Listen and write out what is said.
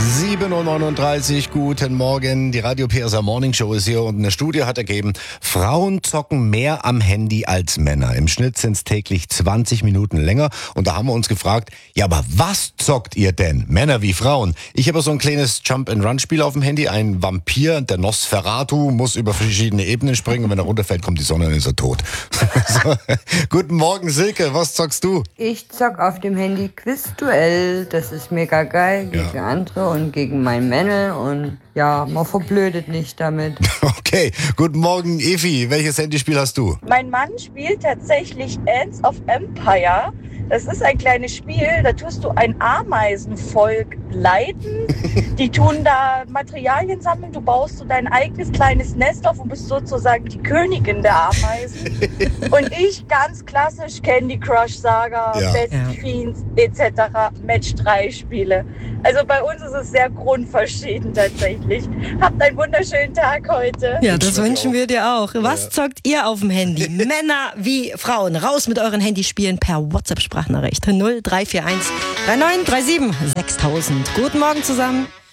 7:39 Uhr, guten Morgen. Die Radio PSA Morning Show ist hier und eine Studie hat ergeben, Frauen zocken mehr am Handy als Männer. Im Schnitt sind es täglich 20 Minuten länger. Und da haben wir uns gefragt, ja, aber was zockt ihr denn? Männer wie Frauen? Ich habe so ein kleines Jump-and-Run-Spiel auf dem Handy. Ein Vampir, der Nosferatu, muss über verschiedene Ebenen springen. Und wenn er runterfällt, kommt die Sonne und ist er tot. So. Guten Morgen, Silke. Was zockst du? Ich zock auf dem Handy Quizduell. Das ist mega geil gegen andere und gegen mein Männel. Und ja, man verblödet nicht damit. Okay, guten Morgen, Evi. Welches Handyspiel hast du? Mein Mann spielt tatsächlich Ants of Empire. Das ist ein kleines Spiel, da tust du ein Ameisenvolk leiten. Die tun da Materialien sammeln, du baust so dein eigenes kleines Nest auf und bist sozusagen die Königin der Ameisen. Und ich ganz klassisch Candy Crush Saga, Best Fiends etc. Match 3 Spiele. Also bei uns ist es sehr grundverschieden tatsächlich. Habt einen wunderschönen Tag heute. Ja, das wünschen wir dir auch. Was zockt ihr auf dem Handy? Männer wie Frauen. Raus mit euren Handyspielen per WhatsApp-Sprachnachricht. 0341 3937 6000. Guten Morgen zusammen.